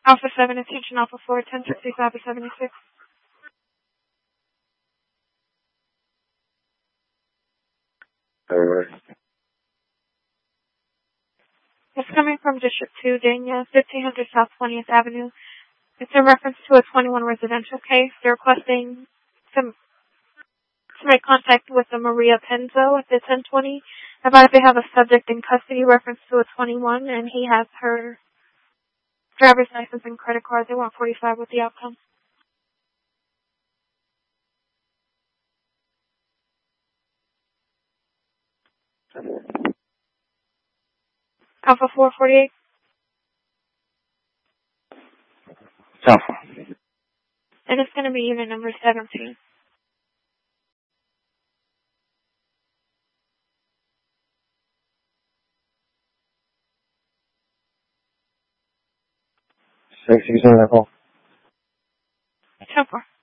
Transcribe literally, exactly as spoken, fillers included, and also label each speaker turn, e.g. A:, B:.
A: Alpha seven, attention Alpha four, ten sixty-five to seventy-six.
B: Alright.
A: It's coming from District two, Dania, fifteen hundred South twentieth Avenue. It's in reference to a twenty-one residential case. They're requesting some, to make contact with the Maria Penzo at the ten twenty. About if they have a subject in custody reference to a twenty-one, and he has her driver's license and credit card. They want forty-five with the outcome. Alpha four forty-eight.
B: Alpha.
A: And it's going to be unit number seventeen.
B: Six, you said that call?
A: ten four.